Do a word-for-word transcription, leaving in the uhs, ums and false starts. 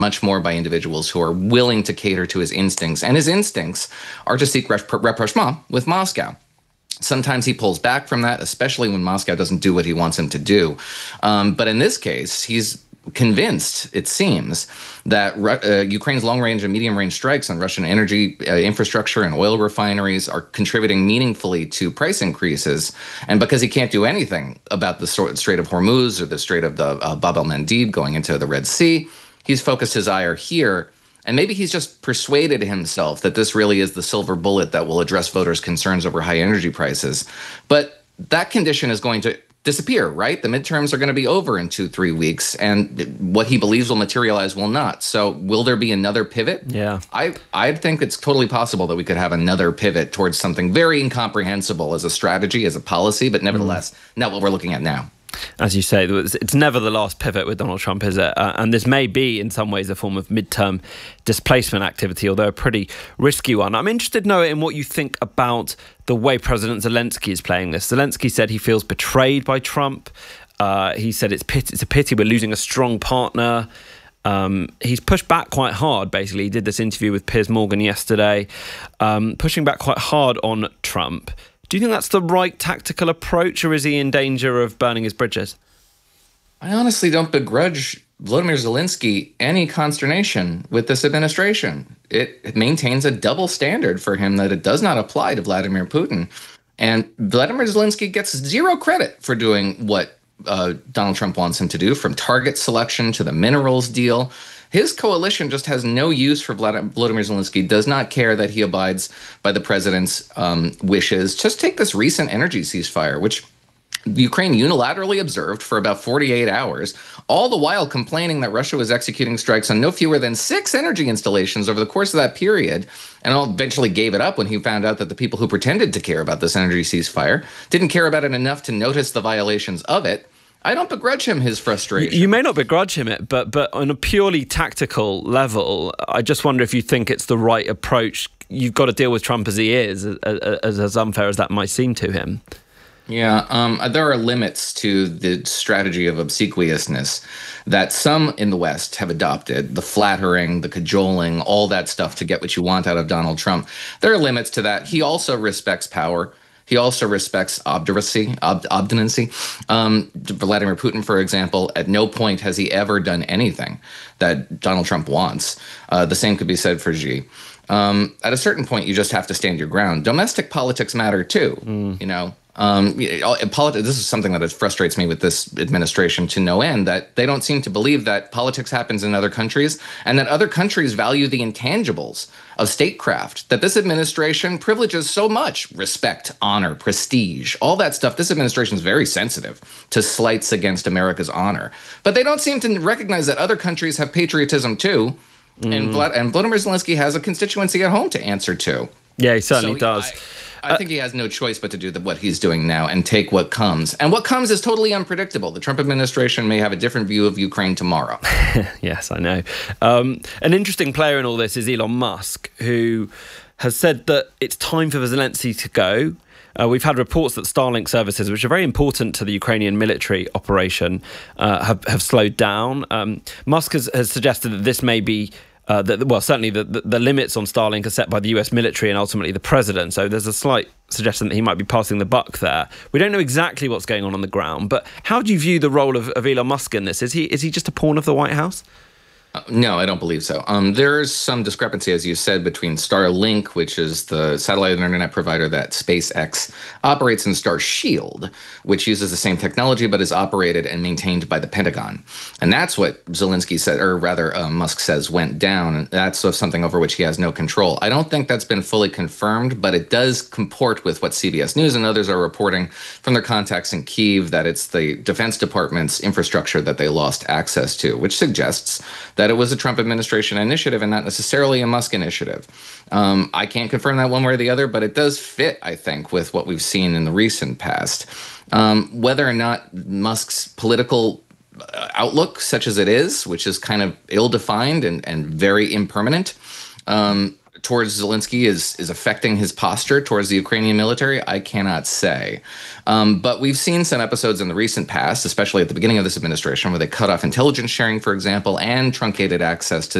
much more by individuals who are willing to cater to his instincts. And his instincts are to seek rapprochement with Moscow. Sometimes he pulls back from that, especially when Moscow doesn't do what he wants him to do. Um, but in this case, he's convinced, it seems, that uh, Ukraine's long-range and medium-range strikes on Russian energy uh, infrastructure and oil refineries are contributing meaningfully to price increases. And because he can't do anything about the Strait of Hormuz or the Strait of the uh, Bab el-Mandeb going into the Red Sea, he's focused his ire here. And maybe he's just persuaded himself that this really is the silver bullet that will address voters' concerns over high energy prices. But that condition is going to disappear, right? The midterms are going to be over in two, three weeks, and what he believes will materialize will not. So will there be another pivot? Yeah. I, I think it's totally possible that we could have another pivot towards something very incomprehensible as a strategy, as a policy, but nevertheless, mm. not what we're looking at now. As you say, it's never the last pivot with Donald Trump, is it? Uh, and this may be, in some ways, a form of midterm displacement activity, although a pretty risky one. I'm interested, Noah, in what you think about the way President Zelensky is playing this. Zelensky said he feels betrayed by Trump. Uh, he said it's, pit- it's a pity we're losing a strong partner. Um, he's pushed back quite hard, basically. He did this interview with Piers Morgan yesterday, um, pushing back quite hard on Trump. Do you think that's the right tactical approach, or is he in danger of burning his bridges? I honestly don't begrudge Volodymyr Zelensky any consternation with this administration. It, it maintains a double standard for him that it does not apply to Vladimir Putin. And Vladimir Zelensky gets zero credit for doing what uh, Donald Trump wants him to do, from target selection to the minerals deal. His coalition just has no use for Volodymyr Zelensky, does not care that he abides by the president's um, wishes. Just take this recent energy ceasefire, which Ukraine unilaterally observed for about forty-eight hours, all the while complaining that Russia was executing strikes on no fewer than six energy installations over the course of that period, and eventually gave it up when he found out that the people who pretended to care about this energy ceasefire didn't care about it enough to notice the violations of it. I don't begrudge him his frustration. You may not begrudge him it, but but on a purely tactical level, I just wonder if you think it's the right approach. You've got to deal with Trump as he is, as, as unfair as that might seem to him. Yeah, um, there are limits to the strategy of obsequiousness that some in the West have adopted, the flattering, the cajoling, all that stuff to get what you want out of Donald Trump. There are limits to that. He also respects power. He also respects obduracy, ob- obstinacy. Um, Vladimir Putin, for example, at no point has he ever done anything that Donald Trump wants. Uh, the same could be said for Xi. Um, at a certain point, you just have to stand your ground. Domestic politics matter too. Mm. You know, um, politi- this is something that frustrates me with this administration to no end, that they don't seem to believe that politics happens in other countries and that other countries value the intangibles of statecraft, that this administration privileges so much: respect, honor, prestige, all that stuff. This administration is very sensitive to slights against America's honor, but they don't seem to recognize that other countries have patriotism too. Mm. And, Vlad- and Volodymyr Zelensky has a constituency at home to answer to. Yeah, he certainly so does. I, I think he has no choice but to do the, what he's doing now and take what comes. And what comes is totally unpredictable. The Trump administration may have a different view of Ukraine tomorrow. Yes, I know. Um, an interesting player in all this is Elon Musk, who has said that it's time for Zelensky to go. Uh, we've had reports that Starlink services, which are very important to the Ukrainian military operation, uh, have, have slowed down. Um, Musk has, has suggested that this may be Uh, that, well, certainly the, the, the limits on Starlink are set by the U S military and ultimately the president. So there's a slight suggestion that he might be passing the buck there. We don't know exactly what's going on on the ground, but how do you view the role of, of Elon Musk in this? Is he is he just a pawn of the White House? Uh, no, I don't believe so. Um, there's some discrepancy, as you said, between Starlink, which is the satellite internet provider that SpaceX operates, and Starshield, which uses the same technology but is operated and maintained by the Pentagon. And that's what Zelensky said, or rather uh, Musk says, went down. And that's something over which he has no control. I don't think that's been fully confirmed, but it does comport with what C B S News and others are reporting from their contacts in Kyiv, that it's the Defense Department's infrastructure that they lost access to, which suggests that it was a Trump administration initiative and not necessarily a Musk initiative. Um, I can't confirm that one way or the other, but it does fit, I think, with what we've seen in the recent past. Um, whether or not Musk's political outlook, such as it is, which is kind of ill-defined and, and very impermanent, um, towards Zelensky is is affecting his posture towards the Ukrainian military, I cannot say. Um, but we've seen some episodes in the recent past, especially at the beginning of this administration, where they cut off intelligence sharing, for example, and truncated access to